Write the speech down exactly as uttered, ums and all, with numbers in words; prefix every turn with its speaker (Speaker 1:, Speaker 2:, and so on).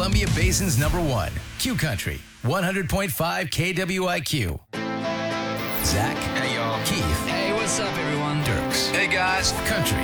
Speaker 1: Columbia Basin's number one, Q Country, one hundred point five K W I Q. Zach.
Speaker 2: Hey, y'all.
Speaker 1: Keith.
Speaker 3: Hey, what's up, everyone?
Speaker 1: Dirks.
Speaker 2: Hey, guys.
Speaker 1: Country